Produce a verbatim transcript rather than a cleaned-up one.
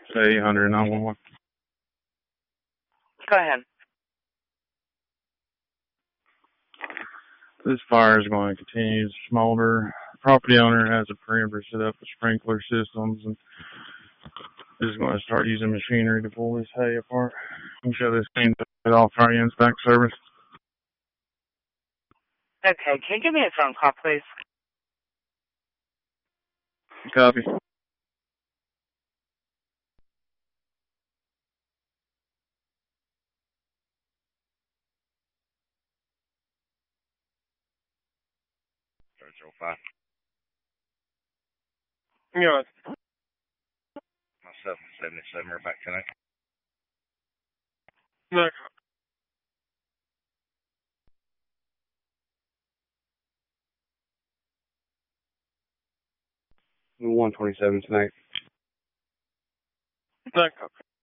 Say eight hundred nine one one. Go ahead. This fire is going to continue to smolder. The property owner has a perimeter set up with sprinkler systems and is going to start using machinery to pull this hay apart. You can show this thing at all fire inspect service. Okay, can you give me a phone call, please? Copy. Zero five. Yeah. Myself seventy-seven. We're back tonight. Look. one twenty-seven tonight. Look.